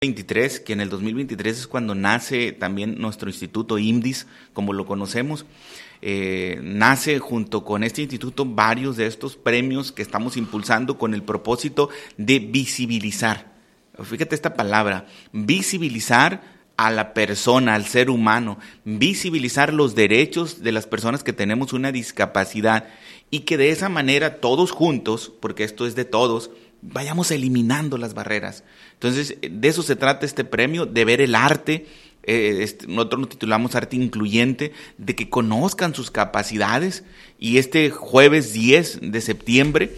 2023, que en el 2023 es cuando nace también nuestro instituto IMDIS, como lo conocemos. Nace junto con este instituto varios de estos premios que estamos impulsando con el propósito de visibilizar. Fíjate esta palabra, visibilizar a la persona, al ser humano, visibilizar los derechos de las personas que tenemos una discapacidad y que de esa manera todos juntos, porque esto es de todos, vayamos eliminando las barreras. Entonces, de eso se trata este premio, de ver el arte. Nosotros lo titulamos Arte Incluyente, de que conozcan sus capacidades. Y este jueves 10 de septiembre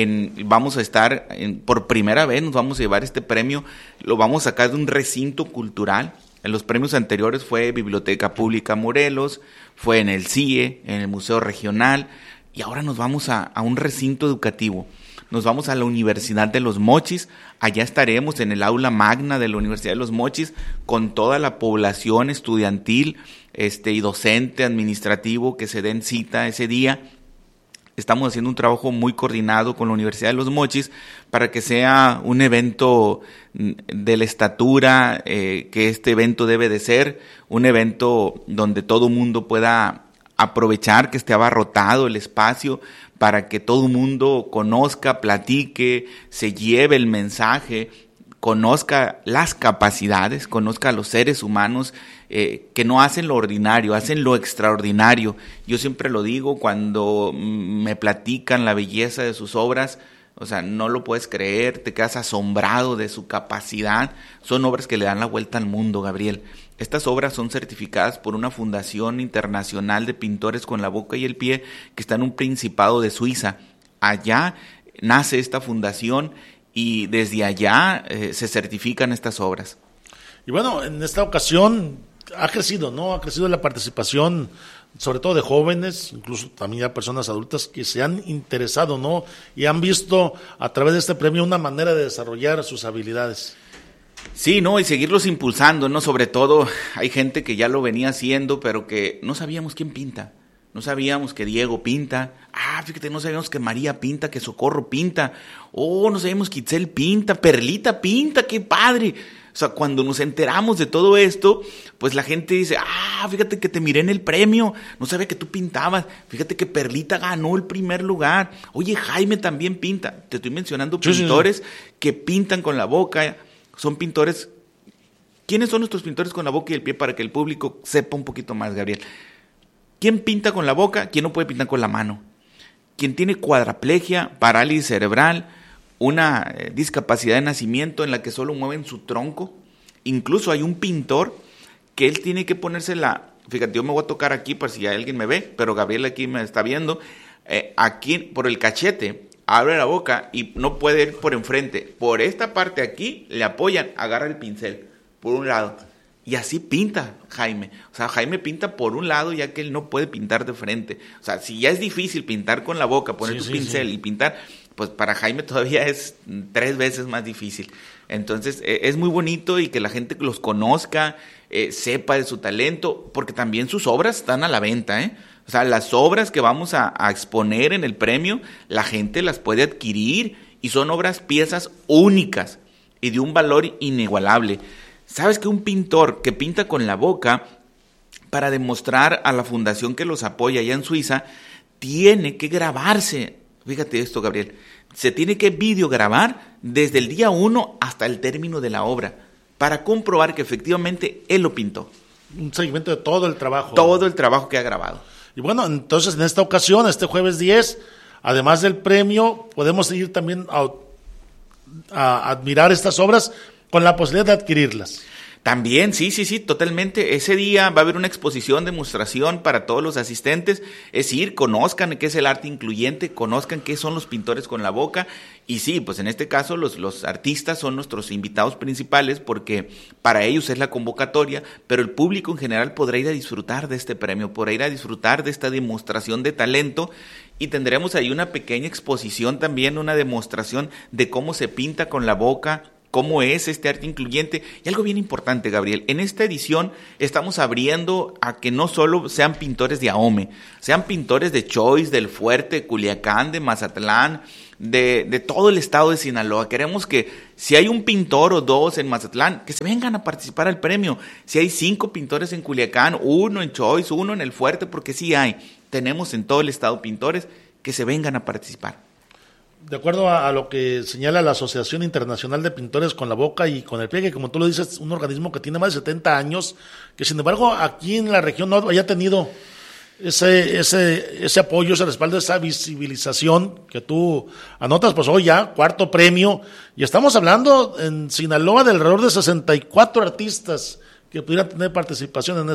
vamos a estar, por primera vez nos vamos a llevar este premio, lo vamos a sacar de un recinto cultural. En los premios anteriores fue Biblioteca Pública Morelos, fue en el CIE, en el Museo Regional, y ahora nos vamos a un recinto educativo. Nos vamos a la Universidad de Los Mochis, allá estaremos en el aula magna de la Universidad de Los Mochis con toda la población estudiantil y docente, administrativo que se den cita ese día. Estamos haciendo un trabajo muy coordinado con la Universidad de Los Mochis para que sea un evento de la estatura que este evento debe de ser, un evento donde todo mundo pueda aprovechar que esté abarrotado el espacio para que todo el mundo conozca, platique, se lleve el mensaje, conozca las capacidades, conozca a los seres humanos que no hacen lo ordinario, hacen lo extraordinario. Yo siempre lo digo cuando me platican la belleza de sus obras, o sea, no lo puedes creer, te quedas asombrado de su capacidad. Son obras que le dan la vuelta al mundo, Gabriel. Estas obras son certificadas por una fundación internacional de pintores con la boca y el pie que está en un principado de Suiza. Allá nace esta fundación y desde allá se certifican estas obras. Y bueno, en esta ocasión ha crecido, ¿no? Ha crecido la participación, sobre todo de jóvenes, incluso también ya personas adultas que se han interesado, ¿no? Y han visto a través de este premio una manera de desarrollar sus habilidades. Sí, ¿no? Y seguirlos impulsando, ¿no? Sobre todo hay gente que ya lo venía haciendo, pero que no sabíamos quién pinta. No sabíamos que Diego pinta. Fíjate, no sabíamos que María pinta, que Socorro pinta. No sabíamos que Itzel pinta, Perlita pinta, ¡qué padre! O sea, cuando nos enteramos de todo esto, pues la gente dice, fíjate que te miré en el premio, no sabía que tú pintabas, fíjate que Perlita ganó el primer lugar. Oye, Jaime también pinta. Te estoy mencionando pintores que pintan con la boca. Son pintores. ¿Quiénes son nuestros pintores con la boca y el pie para que el público sepa un poquito más, Gabriel? ¿Quién pinta con la boca? ¿Quién no puede pintar con la mano? ¿Quién tiene cuadraplegia, parálisis cerebral, una discapacidad de nacimiento en la que solo mueven su tronco? Incluso hay un pintor que él tiene que ponerse fíjate, yo me voy a tocar aquí por si alguien me ve, pero Gabriel aquí me está viendo, aquí por el cachete, abre la boca y no puede ir por enfrente. Por esta parte aquí le apoyan, agarra el pincel por un lado. Y así pinta Jaime. O sea, Jaime pinta por un lado ya que él no puede pintar de frente. O sea, si ya es difícil pintar con la boca, poner tu pincel y pintar, pues para Jaime todavía es 3 veces más difícil. Entonces, es muy bonito y que la gente los conozca, sepa de su talento, porque también sus obras están a la venta, ¿eh? O sea, las obras que vamos a exponer en el premio, la gente las puede adquirir y son piezas únicas y de un valor inigualable. ¿Sabes que un pintor que pinta con la boca, para demostrar a la fundación que los apoya allá en Suiza, tiene que grabarse? Fíjate esto, Gabriel. Se tiene que videograbar desde el día 1 hasta el término de la obra para comprobar que efectivamente él lo pintó. Un seguimiento de todo el trabajo. Todo el trabajo que ha grabado. Y bueno, entonces en esta ocasión, este jueves 10, además del premio, podemos ir también a admirar estas obras con la posibilidad de adquirirlas. También, sí, totalmente. Ese día va a haber una exposición, demostración para todos los asistentes. Es decir, conozcan qué es el arte incluyente, conozcan qué son los pintores con la boca. Y sí, pues en este caso los artistas son nuestros invitados principales porque para ellos es la convocatoria, pero el público en general podrá ir a disfrutar de este premio, podrá ir a disfrutar de esta demostración de talento. Y tendremos ahí una pequeña exposición también, una demostración de cómo se pinta con la boca, cómo es este arte incluyente. Y algo bien importante, Gabriel, en esta edición estamos abriendo a que no solo sean pintores de Ahome, sean pintores de Choix, del Fuerte, de Culiacán, de Mazatlán, de todo el estado de Sinaloa. Queremos que si hay un pintor o dos en Mazatlán, que se vengan a participar al premio. Si hay 5 pintores en Culiacán, 1 en Choice, 1 en El Fuerte, porque sí hay. Tenemos en todo el estado pintores que se vengan a participar. De acuerdo a lo que señala la Asociación Internacional de Pintores con la Boca y con el Pie, que como tú lo dices, es un organismo que tiene más de 70 años, que sin embargo aquí en la región no haya tenido ese apoyo, ese respaldo, esa visibilización que tú anotas, pues hoy ya, 4º premio, y estamos hablando en Sinaloa de alrededor de 64 artistas que pudieran tener participación en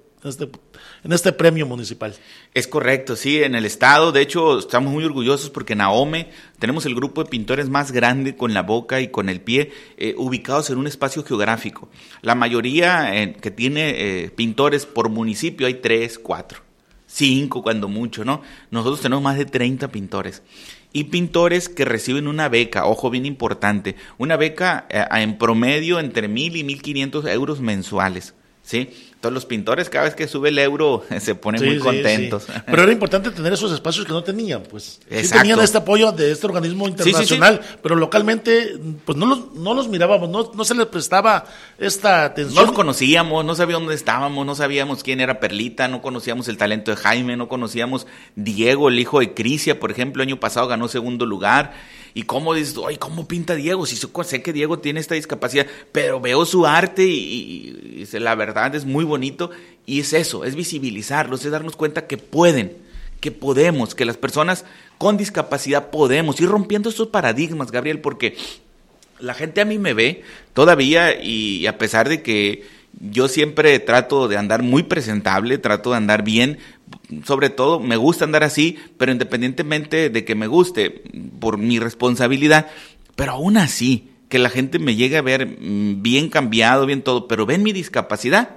este premio municipal. Es correcto, sí, en el estado, de hecho, estamos muy orgullosos porque en Ahome tenemos el grupo de pintores más grande con la boca y con el pie, ubicados en un espacio geográfico. La mayoría que tiene pintores por municipio hay 3, 4, 5 cuando mucho, ¿no? Nosotros tenemos más de 30 pintores. Y pintores que reciben una beca, ojo bien importante, una beca en promedio entre 1,000 y 1,500 euros mensuales, ¿sí? Entonces los pintores cada vez que sube el euro se ponen muy contentos. Sí. Pero era importante tener esos espacios que no tenían, pues. Exacto. Sí tenían este apoyo de este organismo internacional, sí. Pero localmente pues no los mirábamos, no se les prestaba esta atención. No los conocíamos, no sabíamos dónde estábamos, no sabíamos quién era Perlita, no conocíamos el talento de Jaime, no conocíamos Diego, el hijo de Crisia, por ejemplo, el año pasado ganó 2º lugar. Y cómo dices, ay, ¿cómo pinta Diego? Si sé que Diego tiene esta discapacidad, pero veo su arte y la verdad es muy bonito. Y es eso, es visibilizarlos, es darnos cuenta que pueden, que podemos, que las personas con discapacidad podemos ir rompiendo estos paradigmas, Gabriel, porque la gente a mí me ve todavía y a pesar de que yo siempre trato de andar muy presentable, trato de andar bien, sobre todo me gusta andar así, pero independientemente de que me guste, por mi responsabilidad, pero aún así, que la gente me llegue a ver bien cambiado, bien todo, pero ven mi discapacidad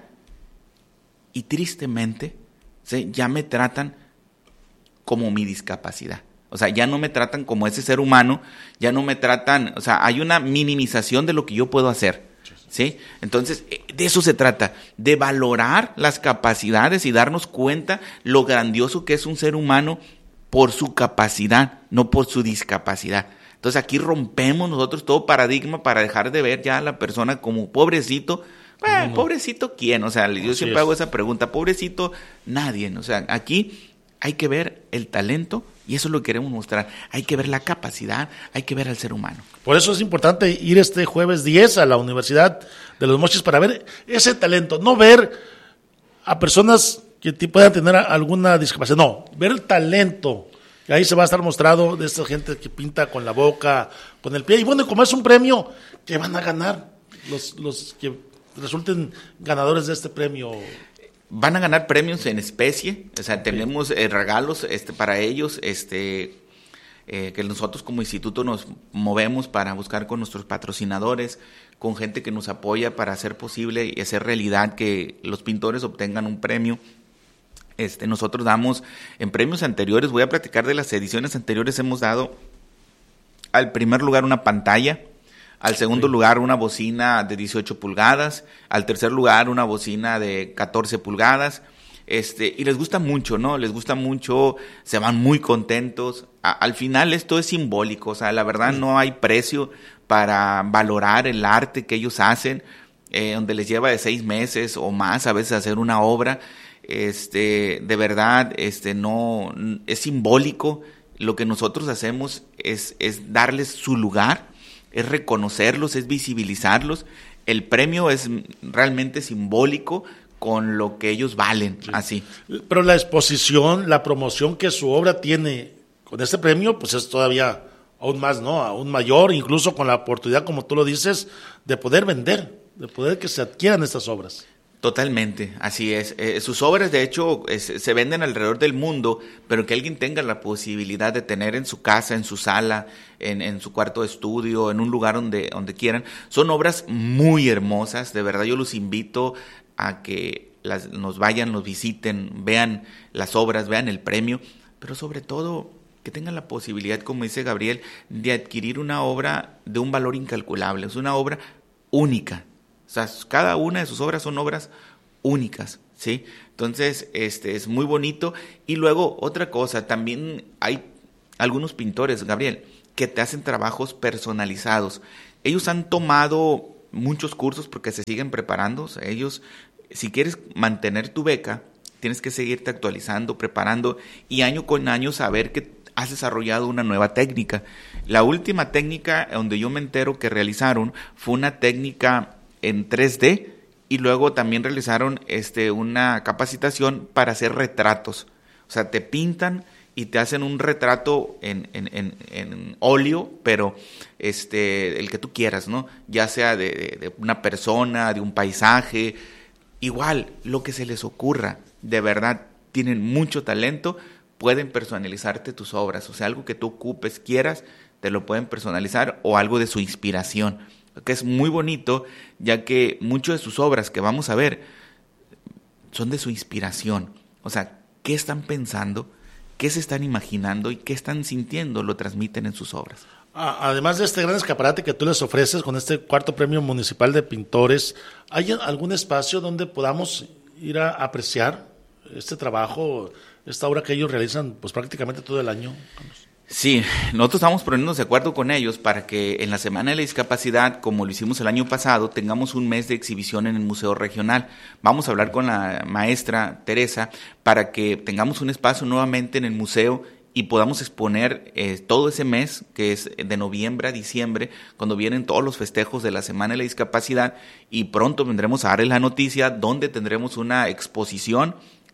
y tristemente, ¿sí?, ya me tratan como mi discapacidad. O sea, ya no me tratan como ese ser humano, ya no me tratan, o sea, hay una minimización de lo que yo puedo hacer. ¿Sí? Entonces, de eso se trata, de valorar las capacidades y darnos cuenta lo grandioso que es un ser humano por su capacidad, no por su discapacidad. Entonces, aquí rompemos nosotros todo paradigma para dejar de ver ya a la persona como pobrecito. Bueno, ¿pobrecito quién? O sea, yo siempre hago esa pregunta, ¿pobrecito? Nadie. O sea, aquí hay que ver el talento y eso es lo que queremos mostrar. Hay que ver la capacidad, hay que ver al ser humano. Por eso es importante ir este jueves 10 a la Universidad de Los Mochis para ver ese talento, no ver a personas que puedan tener alguna discapacidad, no, ver el talento. Y ahí se va a estar mostrado de esta gente que pinta con la boca, con el pie. Y bueno, como es un premio, que van a ganar los que resulten ganadores de este premio. Van a ganar premios en especie, o sea, tenemos regalos para ellos, que nosotros como instituto nos movemos para buscar con nuestros patrocinadores, con gente que nos apoya para hacer posible y hacer realidad que los pintores obtengan un premio. Nosotros damos en premios anteriores, voy a platicar de las ediciones anteriores, hemos dado al primer lugar una pantalla, al segundo lugar una bocina de 18 pulgadas, al tercer lugar una bocina de 14 pulgadas, y les gusta mucho, ¿no? Les gusta mucho, se van muy contentos. Al final esto es simbólico, o sea, la verdad no hay precio para valorar el arte que ellos hacen, donde les lleva de 6 meses o más a veces hacer una obra, de verdad, no, es simbólico. Lo que nosotros hacemos es darles su lugar, es reconocerlos, es visibilizarlos. El premio es realmente simbólico con lo que ellos valen, sí. Así. Pero la exposición, la promoción que su obra tiene con este premio, pues es todavía aún más, ¿no? Aún mayor, incluso con la oportunidad, como tú lo dices, de poder vender, de poder que se adquieran estas obras. Totalmente, así es. Sus obras, de hecho, se venden alrededor del mundo, pero que alguien tenga la posibilidad de tener en su casa, en su sala, en su cuarto de estudio, en un lugar donde quieran. Son obras muy hermosas, de verdad yo los invito a que nos vayan, los visiten, vean las obras, vean el premio, pero sobre todo que tengan la posibilidad, como dice Gabriel, de adquirir una obra de un valor incalculable. Es una obra única. O sea, cada una de sus obras son obras únicas, ¿sí? Entonces, es muy bonito. Y luego, otra cosa, también hay algunos pintores, Gabriel, que te hacen trabajos personalizados. Ellos han tomado muchos cursos porque se siguen preparando. O sea, ellos, si quieres mantener tu beca, tienes que seguirte actualizando, preparando y año con año saber que has desarrollado una nueva técnica. La última técnica donde yo me entero que realizaron fue una técnica en 3D y luego también realizaron una capacitación para hacer retratos. O sea, te pintan y te hacen un retrato en óleo, pero el que tú quieras, ¿no? Ya sea de una persona, de un paisaje, igual, lo que se les ocurra. De verdad, tienen mucho talento, pueden personalizarte tus obras. O sea, algo que tú ocupes, quieras, te lo pueden personalizar o algo de su inspiración. Que es muy bonito, ya que muchas de sus obras que vamos a ver son de su inspiración. O sea, ¿qué están pensando? ¿Qué se están imaginando y qué están sintiendo? Lo transmiten en sus obras. Además de este gran escaparate que tú les ofreces con este 4º Premio Municipal de Pintores, ¿hay algún espacio donde podamos ir a apreciar este trabajo, esta obra que ellos realizan pues prácticamente todo el año? Sí, nosotros estamos poniéndonos de acuerdo con ellos para que en la Semana de la Discapacidad, como lo hicimos el año pasado, tengamos un mes de exhibición en el Museo Regional. Vamos a hablar con la maestra Teresa para que tengamos un espacio nuevamente en el museo y podamos exponer todo ese mes, que es de noviembre a diciembre, cuando vienen todos los festejos de la Semana de la Discapacidad, y pronto vendremos a darles la noticia donde tendremos una exposición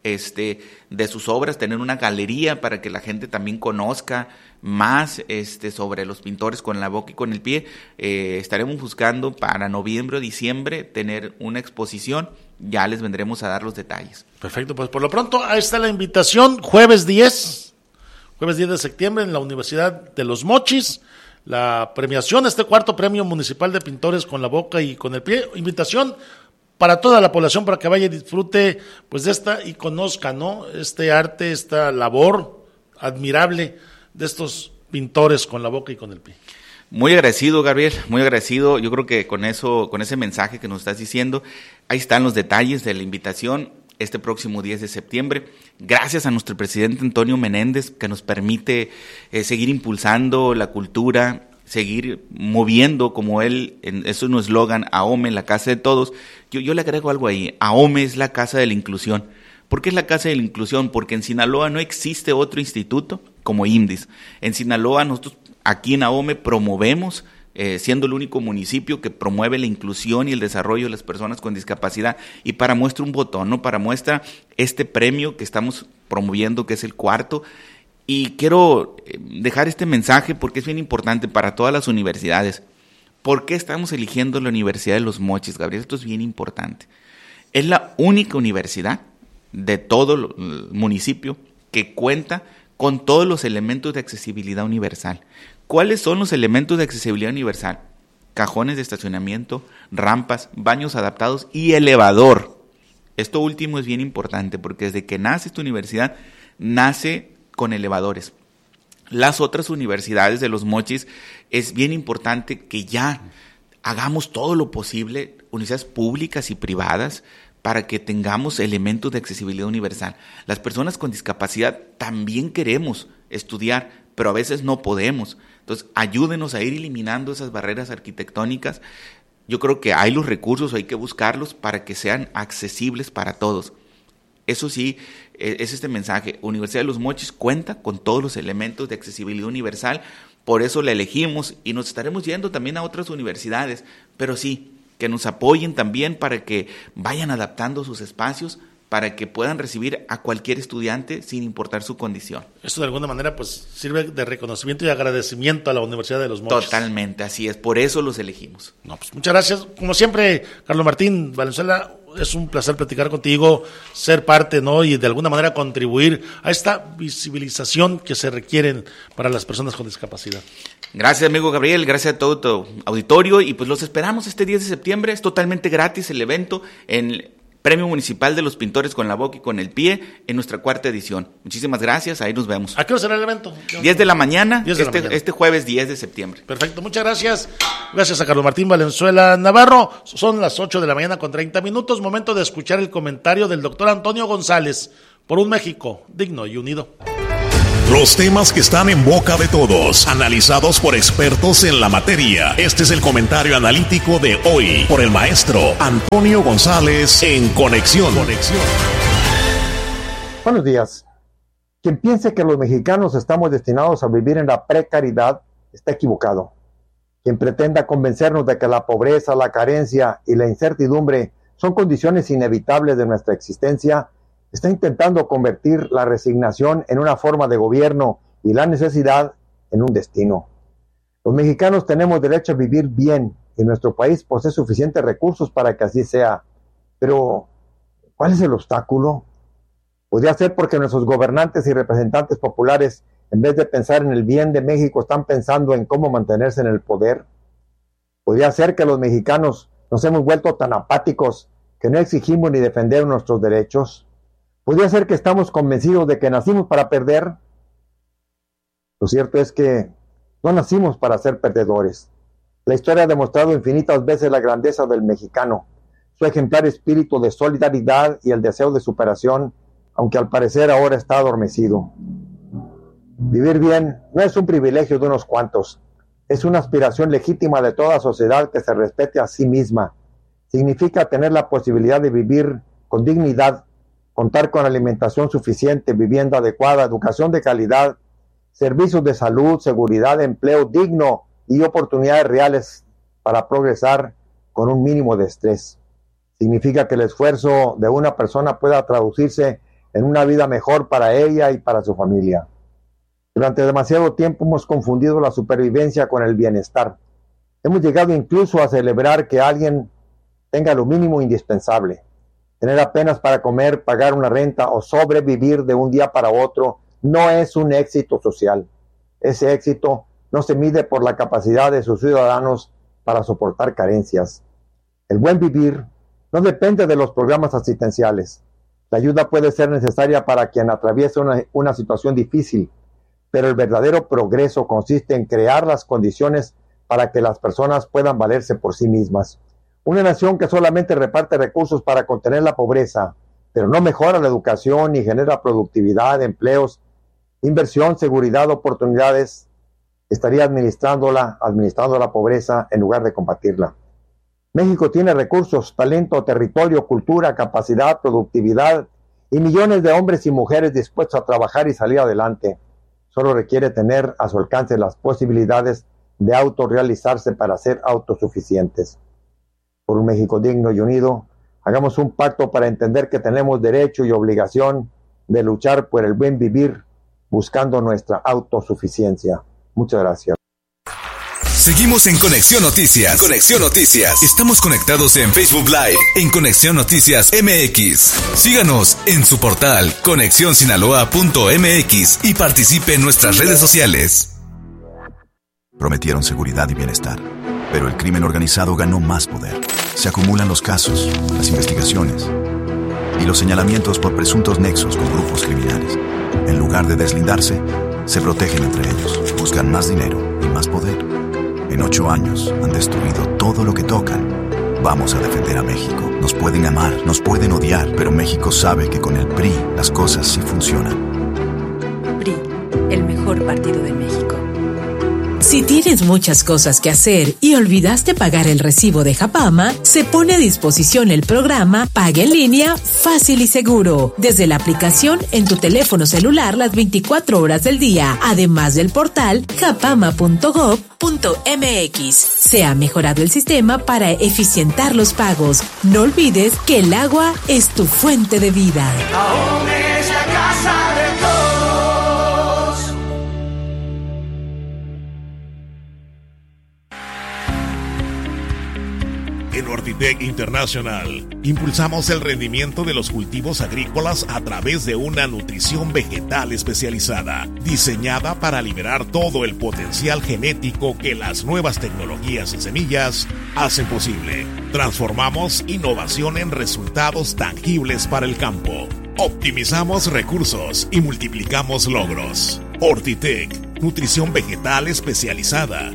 de sus obras, tener una galería para que la gente también conozca más sobre los pintores con la boca y con el pie. Estaremos buscando para noviembre o diciembre tener una exposición, ya les vendremos a dar los detalles. Perfecto, pues por lo pronto ahí está la invitación, jueves 10 de septiembre en la Universidad de Los Mochis, la premiación, 4º Premio Municipal de Pintores con la boca y con el pie, invitación para toda la población para que vaya y disfrute pues de esta y conozca, ¿no?, este arte, esta labor admirable de estos pintores con la boca y con el pie. Muy agradecido, Gabriel, muy agradecido. Yo creo que con ese mensaje que nos estás diciendo, ahí están los detalles de la invitación este próximo 10 de septiembre. Gracias a nuestro presidente Antonio Menéndez, que nos permite seguir impulsando la cultura, seguir moviendo, como él, eso es un eslogan, AOME, la casa de todos. Yo le agrego algo ahí, AOME es la casa de la inclusión. ¿Por qué es la casa de la inclusión? Porque en Sinaloa no existe otro instituto como IMDIS. En Sinaloa nosotros aquí en AOME promovemos, siendo el único municipio que promueve la inclusión y el desarrollo de las personas con discapacidad, y para muestra un botón, ¿no? Para muestra este premio que estamos promoviendo, que es el 4º. Y quiero dejar este mensaje porque es bien importante para todas las universidades. ¿Por qué estamos eligiendo la Universidad de Los Mochis, Gabriel? Esto es bien importante. Es la única universidad de todo el municipio que cuenta con todos los elementos de accesibilidad universal. ¿Cuáles son los elementos de accesibilidad universal? Cajones de estacionamiento, rampas, baños adaptados y elevador. Esto último es bien importante porque desde que nace esta universidad, nace con elevadores. Las otras universidades de Los Mochis, es bien importante que ya hagamos todo lo posible, universidades públicas y privadas, para que tengamos elementos de accesibilidad universal. Las personas con discapacidad también queremos estudiar, pero a veces no podemos. Entonces, ayúdenos a ir eliminando esas barreras arquitectónicas. Yo creo que hay los recursos, hay que buscarlos para que sean accesibles para todos. Eso sí, es este mensaje. Universidad de Los Mochis cuenta con todos los elementos de accesibilidad universal, por eso la elegimos y nos estaremos yendo también a otras universidades, pero sí, que nos apoyen también para que vayan adaptando sus espacios para que puedan recibir a cualquier estudiante sin importar su condición. Esto de alguna manera pues sirve de reconocimiento y agradecimiento a la Universidad de Los Mochis. Totalmente, así es, por eso los elegimos. No, pues muchas gracias. Como siempre, Carlos Martín Valenzuela, es un placer platicar contigo, ser parte, ¿no?, y de alguna manera contribuir a esta visibilización que se requiere para las personas con discapacidad. Gracias, amigo Gabriel, gracias a todo tu auditorio, y pues los esperamos este 10 de septiembre, es totalmente gratis el evento en Premio Municipal de los Pintores con la boca y con el pie en nuestra 4ª edición. Muchísimas gracias, ahí nos vemos. ¿A qué hora será el evento? 10 de la mañana, 10 de la mañana. Este jueves 10 de septiembre. Perfecto, muchas gracias. Gracias a Carlos Martín Valenzuela Navarro. Son las 8 de la mañana con 30 minutos, momento de escuchar el comentario del doctor Antonio González por un México digno y unido. Los temas que están en boca de todos, analizados por expertos en la materia. Este es el comentario analítico de hoy por el maestro Antonio González en Conexión. Buenos días. Quien piense que los mexicanos estamos destinados a vivir en la precariedad está equivocado. Quien pretenda convencernos de que la pobreza, la carencia y la incertidumbre son condiciones inevitables de nuestra existencia, está intentando convertir la resignación en una forma de gobierno y la necesidad en un destino. Los mexicanos tenemos derecho a vivir bien y nuestro país posee suficientes recursos para que así sea. Pero, ¿cuál es el obstáculo? Podría ser porque nuestros gobernantes y representantes populares, en vez de pensar en el bien de México, están pensando en cómo mantenerse en el poder. Podría ser que los mexicanos nos hemos vuelto tan apáticos que no exigimos ni defender nuestros derechos. Podría ser que estamos convencidos de que nacimos para perder. Lo cierto es que no nacimos para ser perdedores. La historia ha demostrado infinitas veces la grandeza del mexicano, su ejemplar espíritu de solidaridad y el deseo de superación, aunque al parecer ahora está adormecido. Vivir bien no es un privilegio de unos cuantos, es una aspiración legítima de toda sociedad que se respete a sí misma. Significa tener la posibilidad de vivir con dignidad, contar con alimentación suficiente, vivienda adecuada, educación de calidad, servicios de salud, seguridad, empleo digno y oportunidades reales para progresar con un mínimo de estrés. Significa que el esfuerzo de una persona pueda traducirse en una vida mejor para ella y para su familia. Durante demasiado tiempo hemos confundido la supervivencia con el bienestar. Hemos llegado incluso a celebrar que alguien tenga lo mínimo indispensable. Tener apenas para comer, pagar una renta o sobrevivir de un día para otro no es un éxito social. Ese éxito no se mide por la capacidad de sus ciudadanos para soportar carencias. El buen vivir no depende de los programas asistenciales. La ayuda puede ser necesaria para quien atraviesa una situación difícil, pero el verdadero progreso consiste en crear las condiciones para que las personas puedan valerse por sí mismas. Una nación que solamente reparte recursos para contener la pobreza, pero no mejora la educación ni genera productividad, empleos, inversión, seguridad, oportunidades, estaría administrando la pobreza en lugar de combatirla. México tiene recursos, talento, territorio, cultura, capacidad, productividad y millones de hombres y mujeres dispuestos a trabajar y salir adelante. Solo requiere tener a su alcance las posibilidades de autorrealizarse para ser autosuficientes. Por un México digno y unido, hagamos un pacto para entender que tenemos derecho y obligación de luchar por el buen vivir, buscando nuestra autosuficiencia. Muchas gracias. Seguimos en Conexión Noticias. Conexión Noticias. Estamos conectados en Facebook Live, en Conexión Noticias MX. Síganos en su portal conexionsinaloa.mx y participe en nuestras redes sociales. Prometieron seguridad y bienestar, pero el crimen organizado ganó más poder. Se acumulan los casos, las investigaciones y los señalamientos por presuntos nexos con grupos criminales. En lugar de deslindarse, se protegen entre ellos, buscan más dinero y más poder. En 8 años han destruido todo lo que tocan. Vamos a defender a México. Nos pueden amar, nos pueden odiar, pero México sabe que con el PRI las cosas sí funcionan. PRI, el mejor partido de México. Si tienes muchas cosas que hacer y olvidaste pagar el recibo de Japama, se pone a disposición el programa Paga en Línea Fácil y Seguro, desde la aplicación en tu teléfono celular las 24 horas del día, además del portal japama.gov.mx. Se ha mejorado el sistema para eficientar los pagos. No olvides que el agua es tu fuente de vida. Aún es la casa de todos. En Ortitec International, impulsamos el rendimiento de los cultivos agrícolas a través de una nutrición vegetal especializada, diseñada para liberar todo el potencial genético que las nuevas tecnologías en semillas hacen posible. Transformamos innovación en resultados tangibles para el campo. Optimizamos recursos y multiplicamos logros. Ortitec, nutrición vegetal especializada.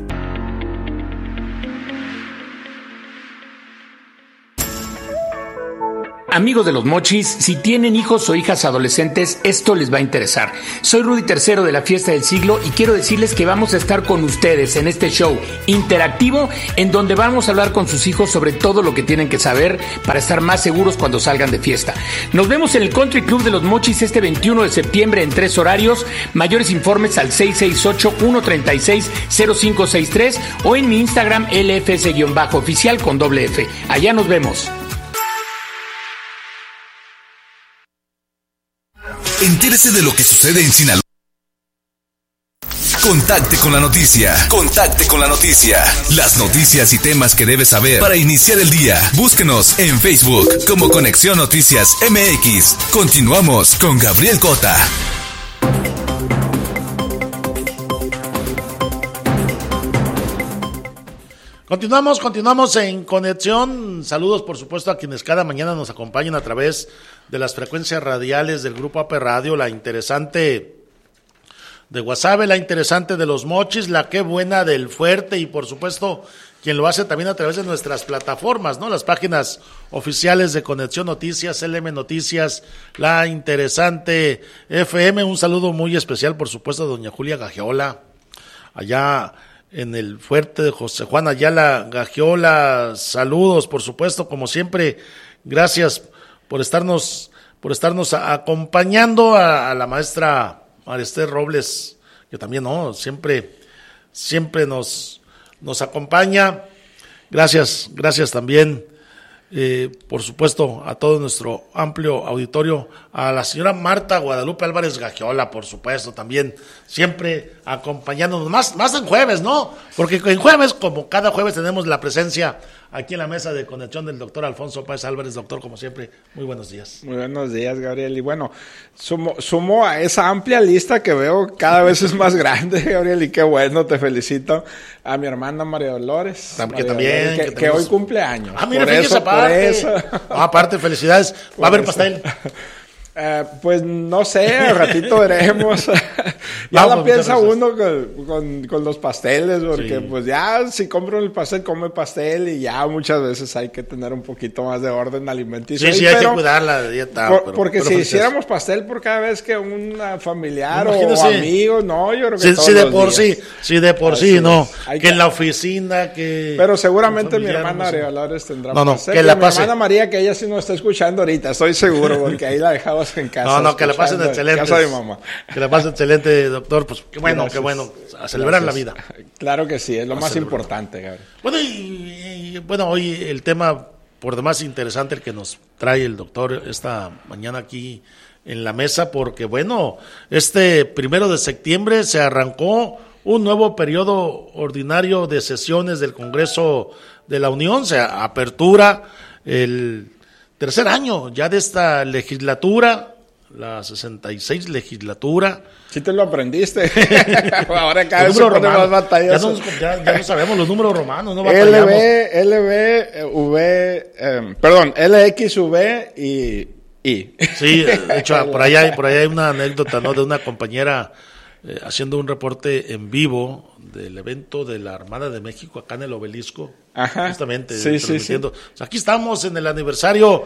Amigos de los Mochis, si tienen hijos o hijas adolescentes, esto les va a interesar. Soy Rudy III de la Fiesta del Siglo y quiero decirles que vamos a estar con ustedes en este show interactivo en donde vamos a hablar con sus hijos sobre todo lo que tienen que saber para estar más seguros cuando salgan de fiesta. Nos vemos en el Country Club de los Mochis este 21 de septiembre en 3 horarios. Mayores informes al 668-136-0563 o en mi Instagram LFS-oficial con doble F. Allá nos vemos. Entérese de lo que sucede en Sinaloa. Contacte con la noticia. Contacte con la noticia. Las noticias y temas que debes saber para iniciar el día. Búsquenos en Facebook como Conexión Noticias MX. Continuamos con Gabriel Cota. Continuamos en Conexión. Saludos, por supuesto, a quienes cada mañana nos acompañan a través de las frecuencias radiales del Grupo AP Radio, la interesante de Guasave, la interesante de los Mochis, la qué buena del Fuerte y, por supuesto, quien lo hace también a través de nuestras plataformas, ¿no? Las páginas oficiales de Conexión Noticias, LM Noticias, la interesante FM. Un saludo muy especial, por supuesto, a doña Julia Gagiola, allá en el Fuerte de José Juan Ayala Gagiola. Saludos, por supuesto, como siempre. Gracias por estarnos acompañando, a la maestra Maristel Robles, que también siempre nos acompaña. Gracias también, por supuesto, a todo nuestro amplio auditorio, a la señora Marta Guadalupe Álvarez Gagiola, por supuesto, también siempre acompañándonos, más en jueves, ¿no? Porque en jueves, como cada jueves, tenemos la presencia aquí en la mesa de conexión del doctor Alfonso Páez Álvarez. Doctor, como siempre, muy buenos días. Muy buenos días, Gabriel. Y bueno, sumo a esa amplia lista que veo cada vez es más grande, Gabriel, y qué bueno, te felicito, a mi hermana María Dolores. Que hoy cumple años. Mira, fíjese, aparte, felicidades. Va a haber pastel. Pues no sé, al ratito veremos. Ya la piensa uno con los pasteles, porque pues ya si compro el pastel, come pastel, y ya muchas veces hay que tener un poquito más de orden alimenticio. Sí, hay que cuidar la dieta. Porque si hiciéramos pastel por cada vez que un familiar o amigo, no, yo creo que todos los días. Sí, de por sí, no. Que en la oficina, que... Pero seguramente mi hermana María Dolores tendrá pastel. Que la pase. Mi hermana María, que ella sí nos está escuchando ahorita, estoy seguro, porque ahí la dejamos en casa. No, que la pasen excelente. Casa de mamá. Que la pasen excelente, doctor. Pues qué bueno, a celebrar la vida. Claro que sí, es lo más importante, Gabriel. Bueno, hoy el tema por demás interesante el que nos trae el doctor esta mañana aquí en la mesa, porque bueno, este 1 de septiembre se arrancó un nuevo periodo ordinario de sesiones del Congreso de la Unión, se apertura el tercer año ya de esta legislatura, la 66 legislatura. Sí te lo aprendiste. Ahora cada vez se pone más batalloso. Ya no sabemos los números romanos, no batallamos. LXV y I. Sí, de hecho, por ahí hay una anécdota, ¿no? De una compañera haciendo un reporte en vivo del evento de la Armada de México acá en el Obelisco. Ajá. Justamente. Sí. O sea, aquí estamos en el aniversario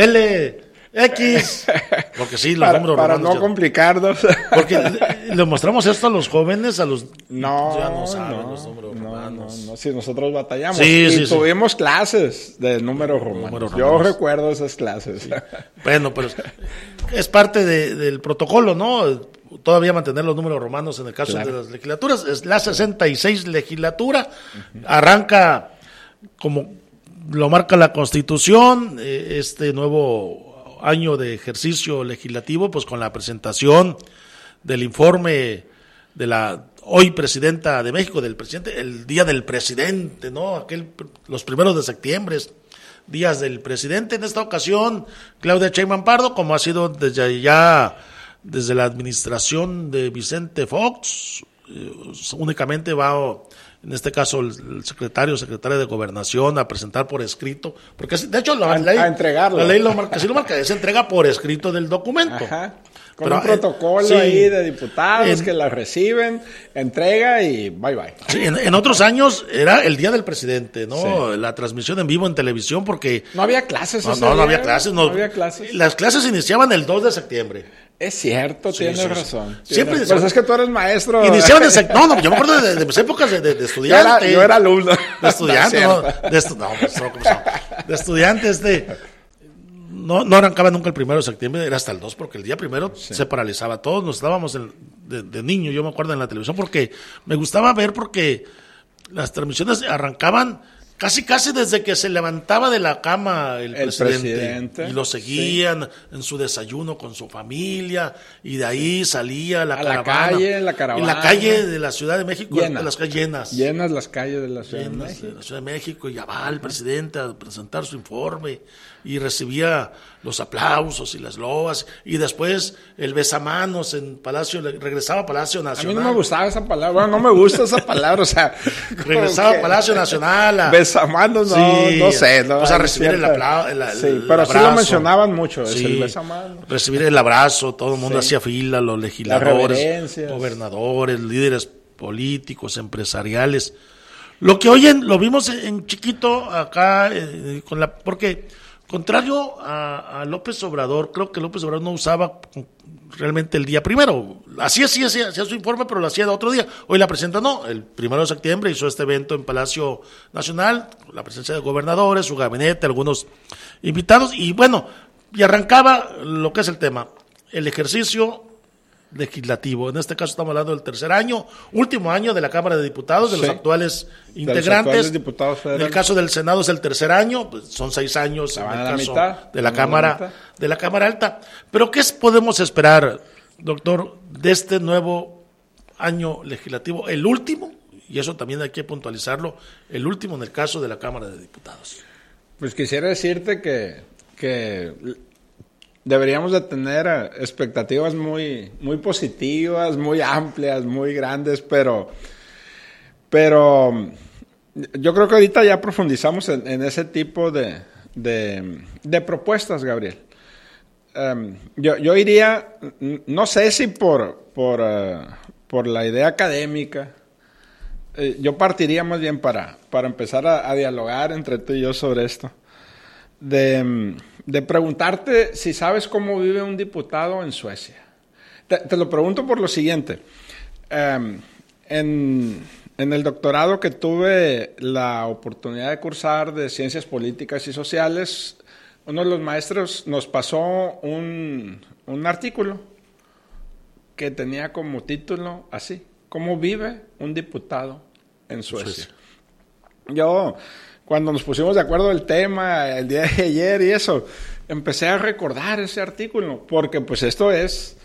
LX, porque sí, los números para romanos. No complicarnos. Porque le mostramos esto a los jóvenes, a los... No, ya no saben los números romanos. No, si nosotros batallamos. Sí, tuvimos clases de números romanos. Yo recuerdo esas clases. Sí. Bueno, pero es parte del protocolo, ¿no? Todavía mantener los números romanos en el caso de las legislaturas. Es la 66 legislatura. Arranca, como lo marca la Constitución, este nuevo año de ejercicio legislativo, pues con la presentación del informe de la hoy presidenta de México, del presidente, el día del presidente, ¿no? Los 1 de septiembre, días del presidente. En esta ocasión, Claudia Sheinbaum Pardo, como ha sido desde la administración de Vicente Fox, únicamente va, en este caso, el secretaria de Gobernación a presentar por escrito, porque de hecho la ley, a entregarlo. La ley lo marca, sí lo marca, es entrega por escrito del documento. Ajá. Con un protocolo ahí de diputados que la reciben, entrega y bye. Sí, en otros años era el día del presidente, ¿no? Sí. La transmisión en vivo en televisión porque... No había clases. No había clases. No había clases. Las clases iniciaban el 2 de septiembre. Es cierto, tienes razón. Siempre pues es que tú eres maestro. Iniciaban No, yo me acuerdo de mis épocas de estudiante. Yo era alumno. De estudiante, de estudiante, No arrancaba nunca el 1 de septiembre, era hasta el 2, porque el día 1 se paralizaba. Todos nos estábamos de niño, yo me acuerdo en la televisión, porque me gustaba ver, porque las transmisiones arrancaban casi desde que se levantaba de la cama el presidente. Y lo seguían en su desayuno con su familia, y de ahí salía la caravana. La caravana. En la calle de la Ciudad de México, las calles llenas. Llenas las calles de la Ciudad de México. De la Ciudad de México, y ya va el presidente a presentar su informe, y recibía los aplausos y las loas, y después el besamanos en Palacio, regresaba a Palacio Nacional. A mí no me gustaba esa palabra, bueno, no me gusta esa palabra, o sea... regresaba a Palacio Nacional. Besamanos, no sé. No, pues a recibir el aplauso. Pero sí lo mencionaban mucho, el besamanos. Recibir el abrazo, todo el mundo hacía fila, los legisladores, gobernadores, líderes políticos, empresariales. Lo que hoy lo vimos en chiquito acá, porque... Contrario a López Obrador, creo que López Obrador no usaba realmente el día 1. Hacía su informe, pero lo hacía de otro día. Hoy la presidenta no. El 1 de septiembre hizo este evento en Palacio Nacional, la presencia de gobernadores, su gabinete, algunos invitados, y arrancaba lo que es el tema, el ejercicio legislativo. En este caso estamos hablando del tercer año, último año de la Cámara de Diputados, de los actuales integrantes. En el caso del Senado es el tercer año, pues son 6 años en el caso de la Cámara Alta. Pero ¿qué podemos esperar, doctor, de este nuevo año legislativo? El último, y eso también hay que puntualizarlo, el último en el caso de la Cámara de Diputados. Pues quisiera decirte que deberíamos de tener expectativas muy positivas, muy amplias, muy grandes, pero yo creo que ahorita ya profundizamos en ese tipo de propuestas, Gabriel. Yo iría, no sé si por la idea académica, yo partiría más bien para empezar a dialogar entre tú y yo sobre esto, de preguntarte si sabes cómo vive un diputado en Suecia. Te lo pregunto por lo siguiente. En el doctorado que tuve la oportunidad de cursar de Ciencias Políticas y Sociales, uno de los maestros nos pasó un artículo que tenía como título así: ¿cómo vive un diputado en Suecia? Yo, cuando nos pusimos de acuerdo del tema el día de ayer y eso, empecé a recordar ese artículo, porque pues esto es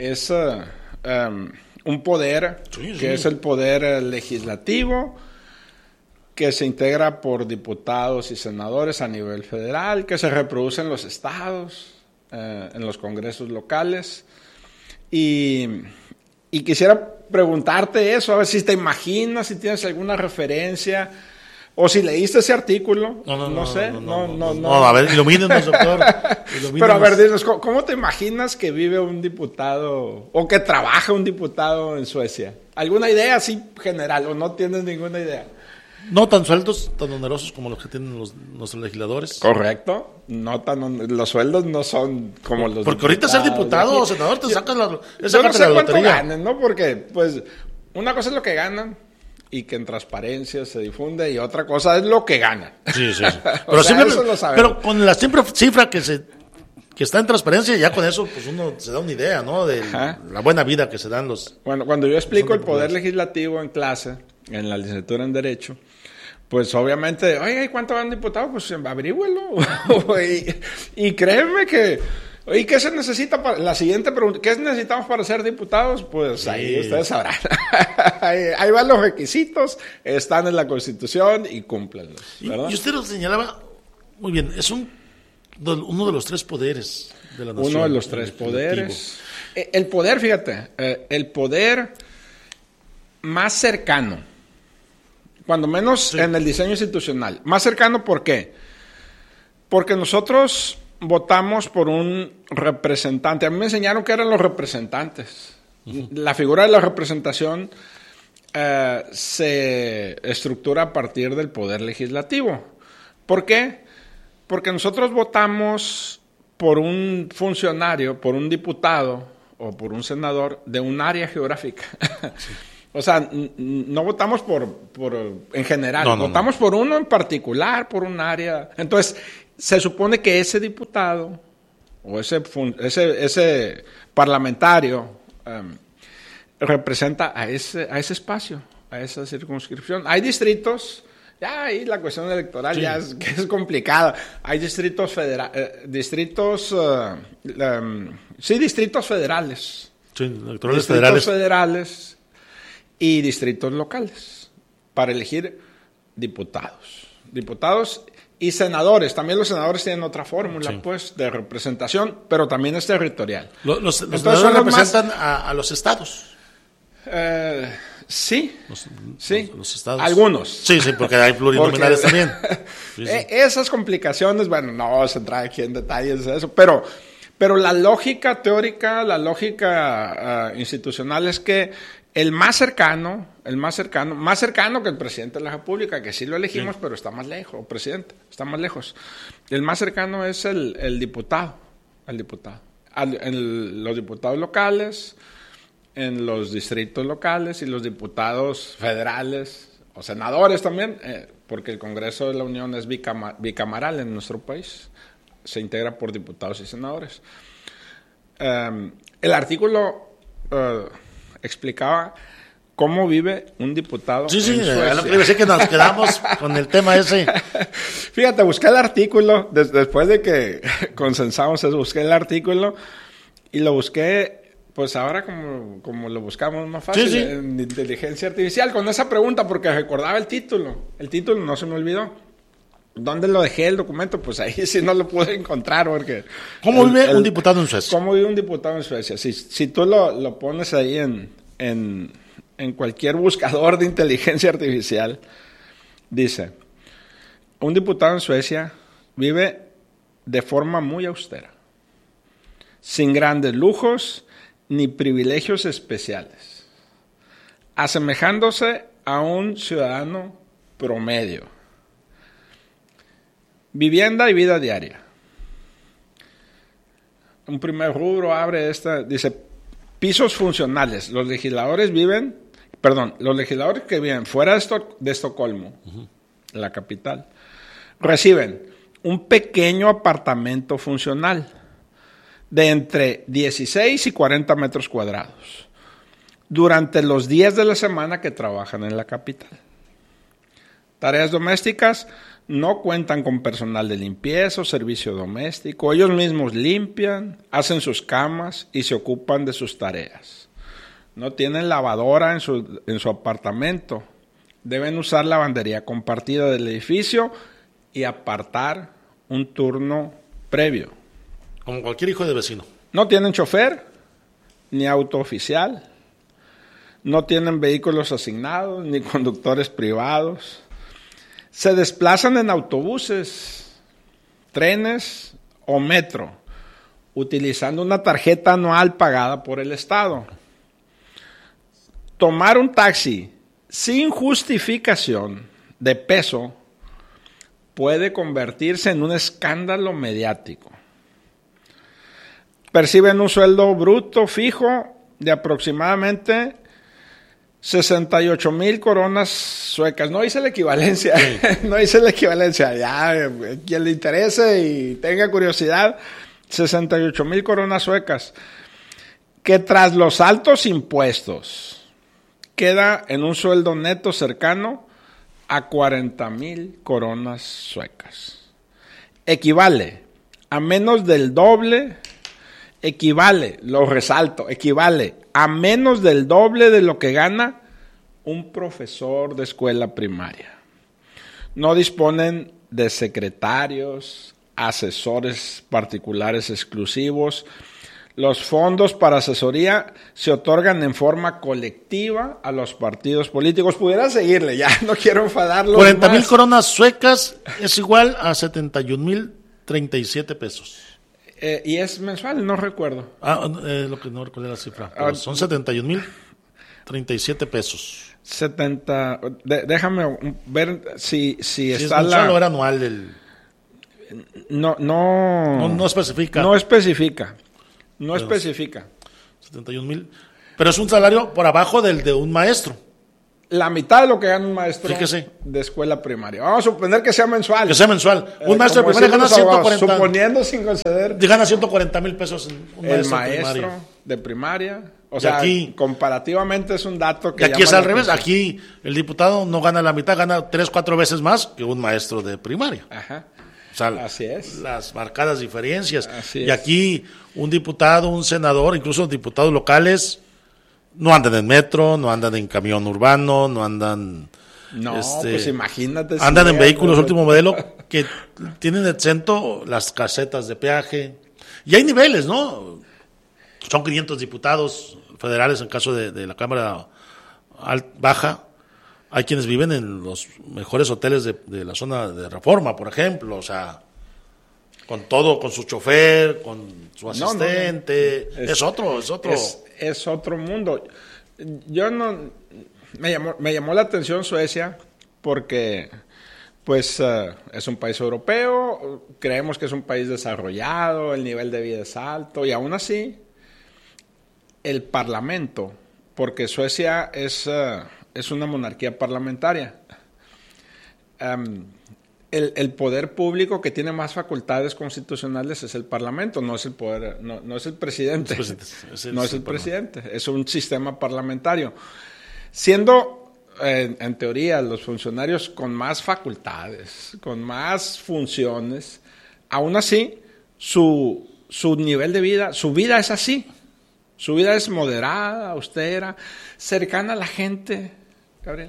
un poder que es el poder legislativo, que se integra por diputados y senadores a nivel federal, que se reproduce en los estados, en los congresos locales, y quisiera preguntarte eso, a ver si te imaginas, si tienes alguna referencia, o si leíste ese artículo. No sé. No, a ver, ilumínenos, doctor. Pero a ver, dinos, ¿cómo te imaginas que vive un diputado o que trabaja un diputado en Suecia? ¿Alguna idea así general o no tienes ninguna idea? No tan sueldos, tan onerosos como los que tienen nuestros legisladores. Correcto. Los sueldos no son como los porque ahorita ser diputado o senador te sacan la lotería. Yo no sé cuánto ganen, ¿no? Porque, pues, una cosa es lo que ganan y que en transparencia se difunde, y otra cosa es lo que ganan. Sí. Pero, eso lo sabemos. Pero con la siempre cifra que está en transparencia, ya con eso pues uno se da una idea, ¿no? De la buena vida que se dan los... Bueno, cuando yo explico el poder legislativo en clase, en la licenciatura en Derecho, pues obviamente, oye, ¿cuánto gana un diputado? Pues averígüelo. y créeme que... ¿Y qué se necesita para la siguiente pregunta? ¿Qué necesitamos para ser diputados? Pues ahí ustedes sabrán. ahí van los requisitos, están en la Constitución y cúmplenlos, ¿verdad? Y usted lo señalaba muy bien, es uno de los 3 poderes de la nación. Uno de los 3 poderes. El poder, fíjate, el poder más cercano, cuando menos en el diseño institucional. Más cercano, ¿por qué? Porque nosotros votamos por un representante. A mí me enseñaron que eran los representantes. La figura de la representación se estructura a partir del poder legislativo. ¿Por qué? Porque nosotros votamos por un funcionario, por un diputado o por un senador de un área geográfica. Sí. O sea, no votamos por en general, votamos por uno en particular, por un área. Entonces, se supone que ese diputado o ese parlamentario representa a ese espacio, a esa circunscripción. Hay distritos, ya ahí la cuestión electoral ya es complicada. Hay distritos distritos federales. Sí, electorales distritos federales y distritos locales para elegir diputados y senadores. También los senadores tienen otra fórmula, pues, de representación, pero también es territorial. Los senadores representan a los estados. Sí, los estados. Algunos. Sí, porque hay plurinominales también. Sí. Esas complicaciones, bueno, no se entra aquí en detalles de eso, pero la lógica teórica, la lógica institucional es que el más cercano que el presidente de la República, que sí lo elegimos, pero está más lejos, presidente, está más lejos. El más cercano es el diputado, en los diputados locales, en los distritos locales y los diputados federales o senadores también, porque el Congreso de la Unión es bicamaral en nuestro país, se integra por diputados y senadores. El artículo explicaba cómo vive un diputado en Suecia. Lo que decía que nos quedamos con el tema ese. Fíjate, busqué el artículo, después de que consensamos eso, busqué el artículo y lo busqué, pues ahora como lo buscamos más fácil, en inteligencia artificial, con esa pregunta, porque recordaba el título no se me olvidó. ¿Dónde lo dejé el documento? Pues ahí sí no lo pude encontrar, porque... ¿Cómo vive un diputado en Suecia? ¿Cómo vive un diputado en Suecia? Si tú lo pones ahí en cualquier buscador de inteligencia artificial, dice, un diputado en Suecia vive de forma muy austera, sin grandes lujos ni privilegios especiales, asemejándose a un ciudadano promedio. Vivienda y vida diaria. Un primer rubro abre dice, pisos funcionales. Los legisladores que viven fuera de Estocolmo, la capital, reciben un pequeño apartamento funcional de entre 16 y 40 metros cuadrados durante los días de la semana que trabajan en la capital. Tareas domésticas: no cuentan con personal de limpieza o servicio doméstico. Ellos mismos limpian, hacen sus camas y se ocupan de sus tareas. No tienen lavadora en su apartamento. Deben usar lavandería compartida del edificio y apartar un turno previo. Como cualquier hijo de vecino. No tienen chofer ni auto oficial. No tienen vehículos asignados ni conductores privados. Se desplazan en autobuses, trenes o metro, utilizando una tarjeta anual pagada por el Estado. Tomar un taxi sin justificación de peso puede convertirse en un escándalo mediático. Perciben un sueldo bruto fijo de aproximadamente 68,000 coronas suecas. No hice la equivalencia. Ya, quien le interese y tenga curiosidad, 68,000 coronas suecas. Que tras los altos impuestos queda en un sueldo neto cercano a 40,000 coronas suecas. Equivale a menos del doble. Equivale a menos del doble de lo que gana un profesor de escuela primaria. No disponen de secretarios, asesores particulares exclusivos. Los fondos para asesoría se otorgan en forma colectiva a los partidos políticos. Pudiera seguirle, ya no quiero enfadarlos. 40,000 coronas suecas es igual a 71,000 37 pesos. ¿Y es mensual? No recuerdo. Lo que no recuerdo la cifra. Son 71,037 pesos. 70. Déjame ver si está es mensual o era anual. No especifica. No especifica. 71,000. Pero es un salario por abajo del de un maestro. La mitad de lo que gana un maestro de escuela primaria. Vamos a suponer que sea mensual. Un maestro de primaria gana 140. Suponiendo sin conceder. Gana 140,000 pesos un maestro de primaria. O sea, aquí, comparativamente es un dato que... Y aquí es al revés. Aquí el diputado no gana la mitad, gana 3-4 veces más que un maestro de primaria. Ajá. O sea, así es. Las marcadas diferencias. Y aquí un diputado, un senador, incluso diputados locales, no andan en metro, no andan en camión urbano, no andan... No, pues imagínate. Andan en vehículos último modelo que tienen exento las casetas de peaje. Y hay niveles, ¿no? Son 500 diputados federales en caso de la Cámara Baja. Hay quienes viven en los mejores hoteles de la zona de Reforma, por ejemplo, o sea, con todo, con su chofer, con su asistente. No. Es otro. Es otro mundo. Me llamó la atención Suecia porque, pues, es un país europeo, creemos que es un país desarrollado, el nivel de vida es alto, y aún así, el parlamento, porque Suecia es una monarquía parlamentaria. El poder público que tiene más facultades constitucionales es el parlamento, no es el poder, no es el presidente. No es el presidente, es un sistema parlamentario. Siendo, en teoría, los funcionarios con más facultades, con más funciones, aún así, su nivel de vida, su vida es así. Su vida es moderada, austera, cercana a la gente, Gabriel.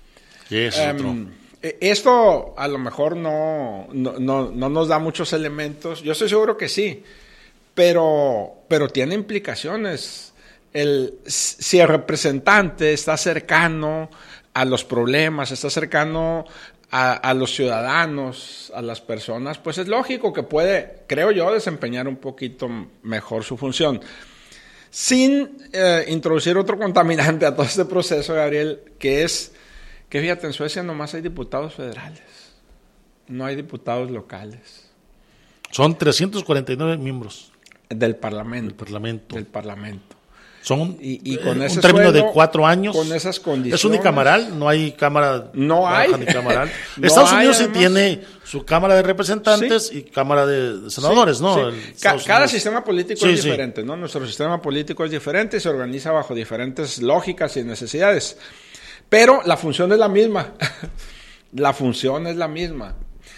Esto a lo mejor no nos da muchos elementos. Yo estoy seguro que sí, pero tiene implicaciones. Si el representante está cercano a los problemas, está cercano a los ciudadanos, a las personas, pues es lógico que puede, creo yo, desempeñar un poquito mejor su función. Sin introducir otro contaminante a todo este proceso, Gabriel, que es que fíjate, en Suecia nomás hay diputados federales, no hay diputados locales. Son 349 miembros. Del Parlamento. Son y con ese un término sueldo, de 4 años. Con esas condiciones. Es unicameral, no hay cámara baja ni camaral. Estados Unidos sí tiene su Cámara de Representantes y Cámara de Senadores, ¿no? Cada sistema político es diferente, ¿no? Nuestro sistema político es diferente y se organiza bajo diferentes lógicas y necesidades. Pero la función es la misma. La función es la misma.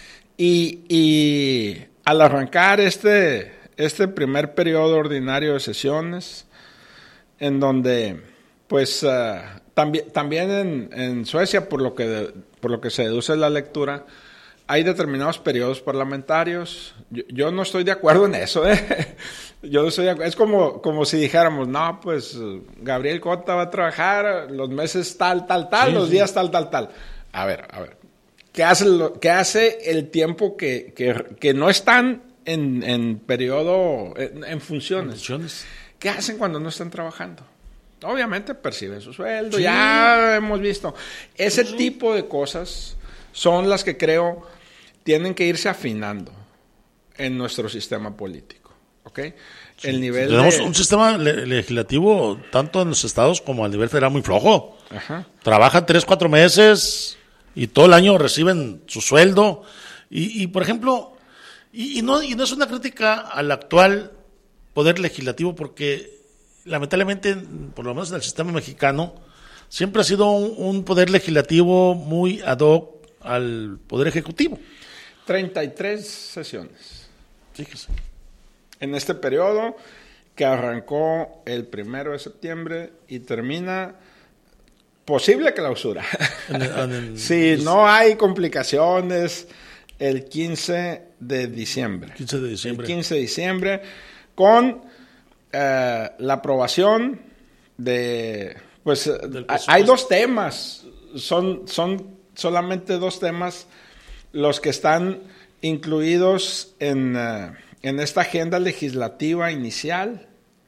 Y al arrancar este primer periodo ordinario de sesiones, en donde, pues, también en Suecia, por lo que se deduce la lectura, hay determinados periodos parlamentarios. Yo no estoy de acuerdo en eso, Yo no estoy de acuerdo. Es como si dijéramos, no, pues, Gabriel Cota va a trabajar los meses tal, los días tal. A ver. ¿Qué hace el tiempo que no están en periodo, en funciones? ¿Qué hacen cuando no están trabajando? Obviamente perciben su sueldo, ya hemos visto. Ese tipo de cosas son las que creo tienen que irse afinando en nuestro sistema político, ¿ok? El nivel tenemos un sistema legislativo, tanto en los estados como a nivel federal, muy flojo. Ajá. Trabajan 3-4 meses y todo el año reciben su sueldo. Y por ejemplo, y no es una crítica al actual poder legislativo, porque lamentablemente, por lo menos en el sistema mexicano, siempre ha sido un poder legislativo muy ad hoc al poder ejecutivo. 33 sesiones. Fíjese. En este periodo que arrancó el 1 de septiembre y termina posible clausura. Si no hay complicaciones, el 15 de diciembre. El 15 de diciembre, con la aprobación de... Pues hay 2 temas, son solamente 2 temas los que están incluidos en esta agenda legislativa inicial,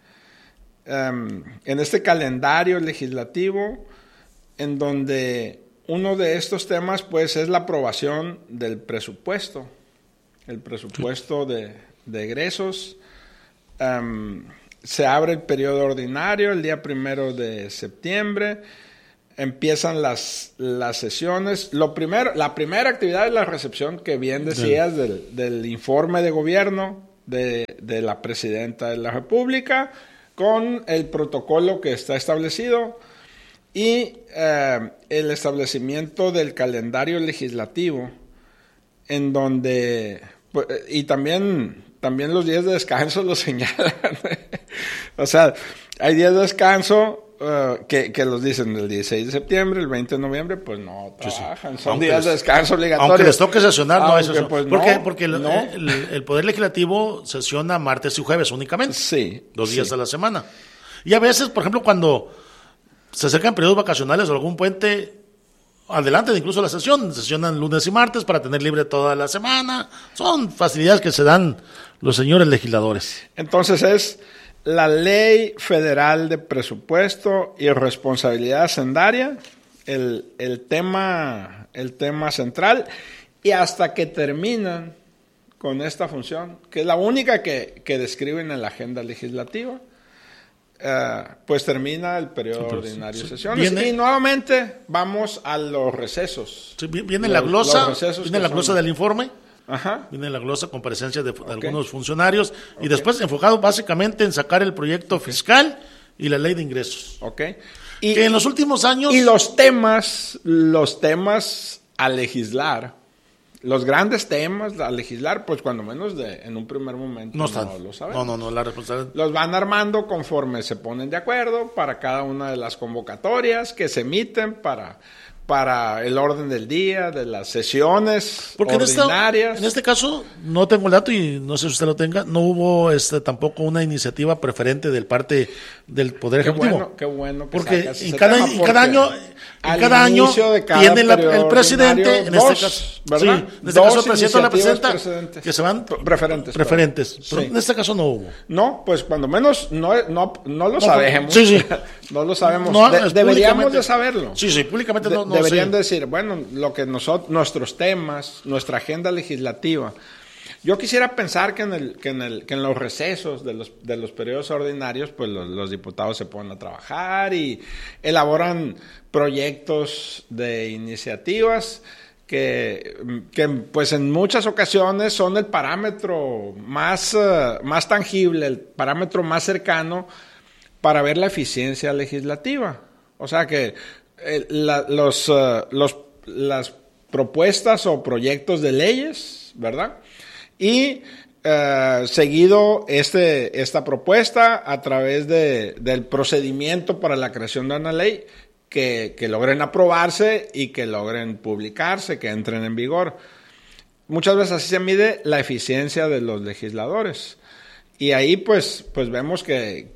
en este calendario legislativo, en donde uno de estos temas pues es la aprobación del presupuesto, el presupuesto de egresos. Se abre el periodo ordinario el día 1 de septiembre, empiezan las sesiones. La primera actividad es la recepción, que bien decías, del informe de gobierno de la Presidenta de la República, con el protocolo que está establecido y el establecimiento del calendario legislativo, en donde, pues, y también los días de descanso lo señalan. O sea, hay días de descanso que los dicen el 16 de septiembre, el 20 de noviembre, pues no trabajan, son días de descanso obligatorios. Aunque les toque sesionar, no es eso. Pues, ¿Por no, qué? Porque no. el Poder Legislativo sesiona martes y jueves únicamente. Sí. 2 días a la semana. Y a veces, por ejemplo, cuando se acercan periodos vacacionales o algún puente, adelantan incluso la sesión, sesionan lunes y martes para tener libre toda la semana. Son facilidades que se dan los señores legisladores. Entonces es la Ley Federal de Presupuesto y Responsabilidad Hacendaria, el tema central, y hasta que terminan con esta función, que es la única que describen en la agenda legislativa, pues termina el periodo ordinario de sesiones. Y nuevamente vamos a los recesos. Sí, viene la glosa, del informe. Ajá. Viene la glosa, comparecencias de algunos funcionarios, y después enfocado básicamente en sacar el proyecto fiscal y la ley de ingresos. Y que en los últimos años... Y los temas a legislar, los grandes temas a legislar, pues cuando menos en un primer momento no lo sabemos. No, la responsabilidad... Los van armando conforme se ponen de acuerdo para cada una de las convocatorias que se emiten para el orden del día, de las sesiones ordinarias. En este caso, no tengo el dato y no sé si usted lo tenga, no hubo tampoco una iniciativa preferente del parte del Poder Ejecutivo. Qué bueno que porque sacas en cada año tiene el presidente, en este caso, ¿verdad? Sí, en este caso el presidente o la presidenta, que se van preferentes. Pero en este caso no hubo. No, pues cuando menos no lo sabemos. Sí. No lo sabemos. Deberíamos de saberlo. Sí, públicamente no deberían decir, bueno, lo que nuestros temas, nuestra agenda legislativa. Yo quisiera pensar que en los recesos de los periodos ordinarios, pues los diputados se ponen a trabajar y elaboran proyectos de iniciativas que pues en muchas ocasiones son el parámetro más tangible, el parámetro más cercano para ver la eficiencia legislativa. O sea que las propuestas o proyectos de leyes, ¿verdad? Y seguido esta propuesta a través del procedimiento para la creación de una ley que logren aprobarse y que logren publicarse, que entren en vigor. Muchas veces así se mide la eficiencia de los legisladores. Y ahí pues vemos que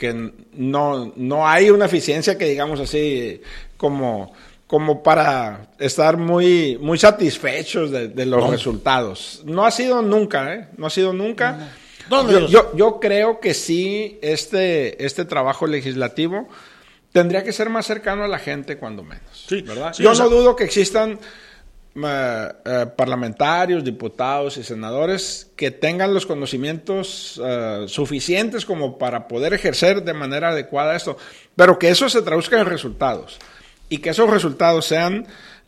no hay una eficiencia que digamos así como para estar muy, muy satisfechos de los resultados. No ha sido nunca, No ha sido nunca. Yo creo que sí, este trabajo legislativo tendría que ser más cercano a la gente, cuando menos. Sí, ¿verdad? Sí, yo no dudo que existan parlamentarios, diputados y senadores que tengan los conocimientos suficientes como para poder ejercer de manera adecuada esto, pero que eso se traduzca en resultados y que esos resultados sean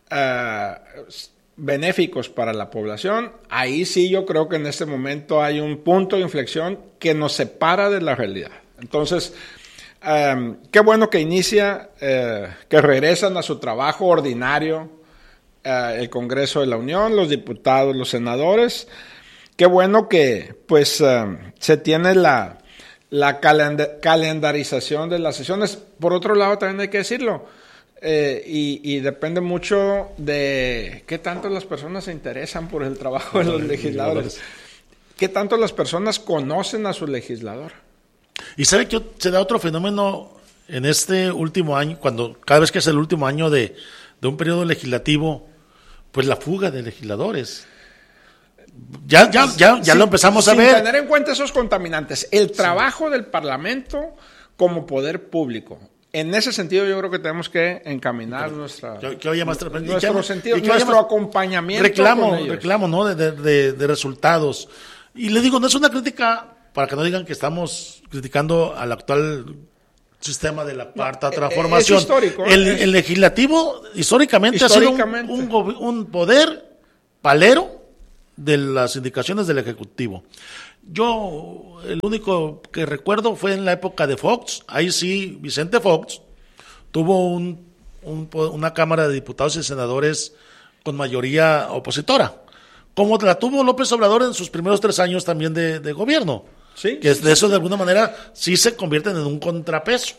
benéficos para la población. Ahí sí yo creo que en este momento hay un punto de inflexión que nos separa de la realidad. Entonces, qué bueno que inicia, que regresan a su trabajo ordinario el Congreso de la Unión, los diputados, los senadores. Qué bueno que pues se tiene la calendarización de las sesiones. Por otro lado, también hay que decirlo, y depende mucho de qué tanto las personas se interesan por el trabajo de los legisladores, qué tanto las personas conocen a su legislador. Y sabe que se da otro fenómeno en este último año, cada vez que es el último año de un periodo legislativo, pues la fuga de legisladores. Ya lo empezamos a ver. Sin tener en cuenta esos contaminantes, el trabajo del Parlamento como poder público. En ese sentido, yo creo que tenemos que encaminar nuestro sentido, nuestro acompañamiento. Reclamo, ¿no? De resultados. Y le digo, no es una crítica para que no digan que estamos criticando al actual sistema de la cuarta transformación. Es histórico. El legislativo, históricamente ha sido un poder palero de las indicaciones del Ejecutivo. Yo, el único que recuerdo fue en la época de Fox. Ahí sí, Vicente Fox tuvo una Cámara de Diputados y Senadores con mayoría opositora, como la tuvo López Obrador en sus primeros 3 años también de gobierno. Sí. Que de eso, de alguna manera, sí se convierten en un contrapeso.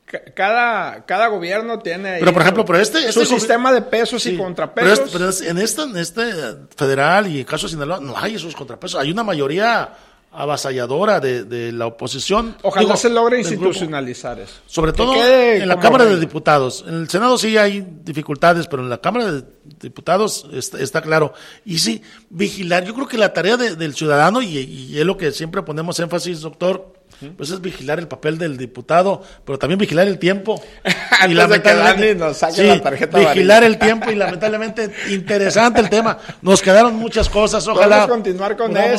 Cada gobierno tiene pero por ejemplo su sistema de pesos y contrapesos, pero en este federal y en caso de Sinaloa no hay esos contrapesos, hay una mayoría avasalladora de la oposición. Ojalá se logre institucionalizar eso, sobre todo en la Cámara de Diputados. En el Senado sí hay dificultades, pero en la Cámara de Diputados está claro. Y sí, vigilar, yo creo que la tarea del ciudadano, y es lo que siempre ponemos énfasis, doctor, pues es vigilar el papel del diputado, pero también vigilar el tiempo. Y lamentablemente nos saque la tarjeta vigilar el tiempo, y lamentablemente interesante el tema. Nos quedaron muchas cosas, ojalá. Podemos continuar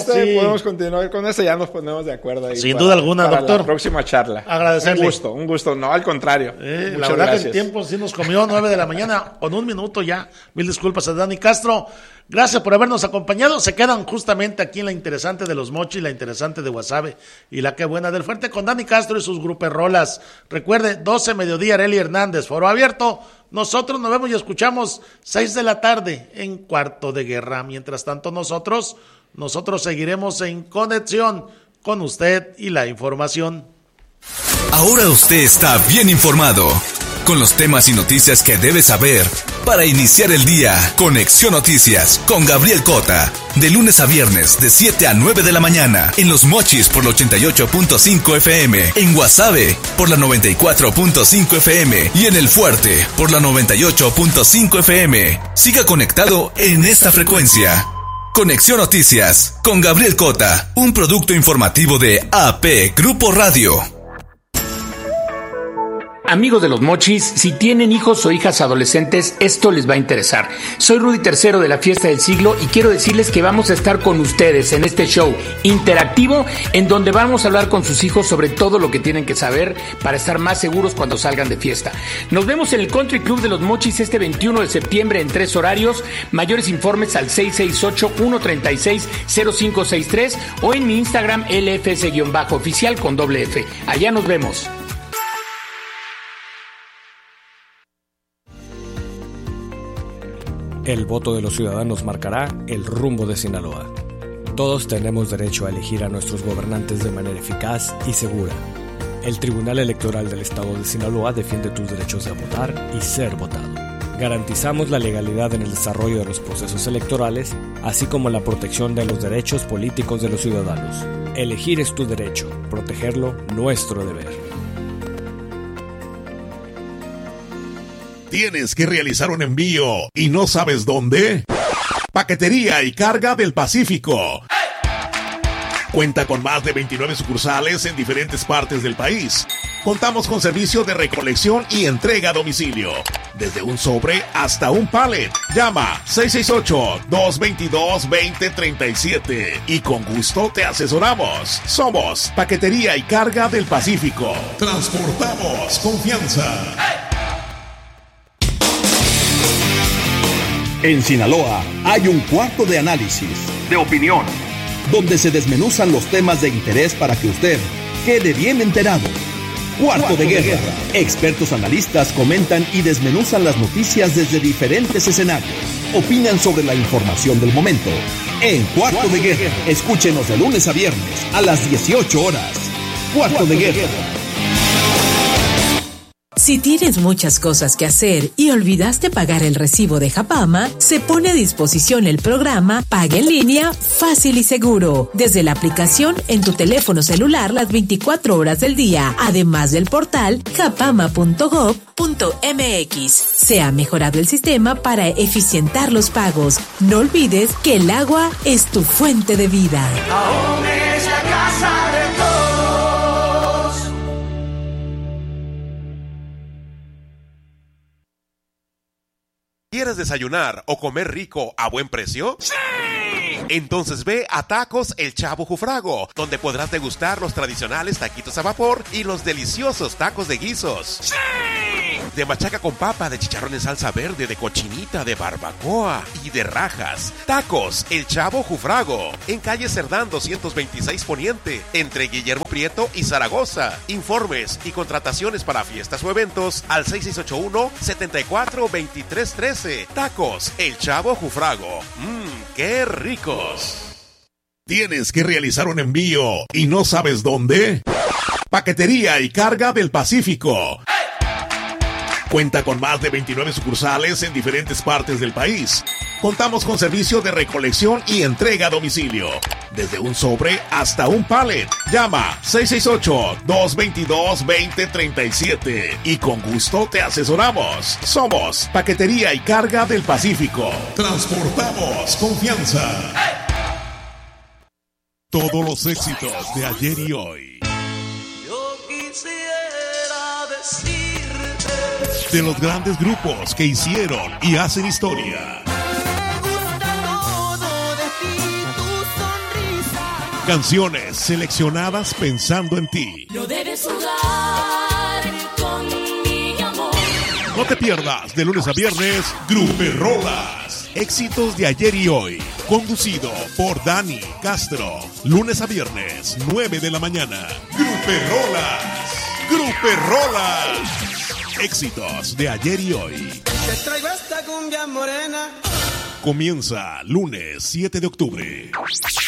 con este, ya nos ponemos de acuerdo ahí. Sin duda alguna, para doctor. La próxima charla. Agradecerle. Un gusto, no, al contrario. La verdad gracias. Que el tiempo sí nos comió 9 de la mañana, con 1 minuto ya. Mil disculpas a Dani Castro. Gracias por habernos acompañado. Se quedan justamente aquí en la interesante de los Mochis, la interesante de Guasave y la que buena del Fuerte con Dani Castro y sus gruperrolas. Recuerde, 12 mediodía, Arely Hernández, foro abierto. Nosotros nos vemos y escuchamos 6 de la tarde en Cuarto de Guerra. Mientras tanto, nosotros seguiremos en conexión con usted y la información. Ahora usted está bien informado con los temas y noticias que debe saber para iniciar el día. Conexión Noticias con Gabriel Cota, de lunes a viernes de 7 a 9 de la mañana en Los Mochis por la 88.5 FM, en Guasave por la 94.5 FM y en El Fuerte por la 98.5 FM. Siga conectado en esta frecuencia. Conexión Noticias con Gabriel Cota, un producto informativo de AP Grupo Radio. Amigos de Los Mochis, si tienen hijos o hijas adolescentes, esto les va a interesar. Soy Rudy III de la Fiesta del Siglo y quiero decirles que vamos a estar con ustedes en este show interactivo en donde vamos a hablar con sus hijos sobre todo lo que tienen que saber para estar más seguros cuando salgan de fiesta. Nos vemos en el Country Club de Los Mochis este 21 de septiembre en 3 horarios. Mayores informes al 668-136-0563 o en mi Instagram LFS-oficial con doble F. Allá nos vemos. El voto de los ciudadanos marcará el rumbo de Sinaloa. Todos tenemos derecho a elegir a nuestros gobernantes de manera eficaz y segura. El Tribunal Electoral del Estado de Sinaloa defiende tus derechos de votar y ser votado. Garantizamos la legalidad en el desarrollo de los procesos electorales, así como la protección de los derechos políticos de los ciudadanos. Elegir es tu derecho, protegerlo, nuestro deber. ¿Tienes que realizar un envío y no sabes dónde? Paquetería y Carga del Pacífico. Cuenta con más de 29 sucursales en diferentes partes del país. Contamos con servicio de recolección y entrega a domicilio, desde un sobre hasta un pallet. Llama 668-222-2037 y con gusto te asesoramos. Somos Paquetería y Carga del Pacífico. Transportamos confianza. En Sinaloa hay un cuarto de análisis, de opinión, donde se desmenuzan los temas de interés para que usted quede bien enterado. Cuarto de Guerra. Expertos analistas comentan y desmenuzan las noticias desde diferentes escenarios. Opinan sobre la información del momento. En Cuarto de Guerra. Escúchenos de lunes a viernes a las 18 horas. Cuarto de Guerra. Si tienes muchas cosas que hacer y olvidaste pagar el recibo de Japama, se pone a disposición el programa Paga en Línea Fácil y Seguro, desde la aplicación en tu teléfono celular las 24 horas del día, además del portal japama.gov.mx. Se ha mejorado el sistema para eficientar los pagos. No olvides que el agua es tu fuente de vida. Ahora es la casa de todos. ¿Quieres desayunar o comer rico a buen precio? ¡Sí! Entonces ve a Tacos El Chavo Jufrago, donde podrás degustar los tradicionales taquitos a vapor y los deliciosos tacos de guisos. ¡Sí! De machaca con papa, de chicharrón en salsa verde, de cochinita, de barbacoa y de rajas. Tacos El Chavo Jufrago, en calle Cerdán 226 Poniente, entre Guillermo Prieto y Zaragoza. Informes y contrataciones para fiestas o eventos al 6681-742313. Tacos El Chavo Jufrago. ¡Qué ricos! ¿Tienes que realizar un envío y no sabes dónde? Paquetería y Carga del Pacífico. Cuenta con más de 29 sucursales en diferentes partes del país. Contamos con servicio de recolección y entrega a domicilio, desde un sobre hasta un pallet. Llama 668-222-2037 y con gusto te asesoramos. Somos Paquetería y Carga del Pacífico. Transportamos confianza. Todos los éxitos de ayer y hoy. Yo quisiera decirte De los grandes grupos que hicieron y hacen historia. Canciones seleccionadas pensando en ti. No debes jugar con mi amor. No te pierdas de lunes a viernes Gruperrolas. Éxitos de ayer y hoy. Conducido por Dani Castro. Lunes a viernes, 9 de la mañana. Gruperrolas. Gruperrolas. Éxitos de ayer y hoy. Te traigo esta cumbia morena. Comienza lunes 7 de octubre.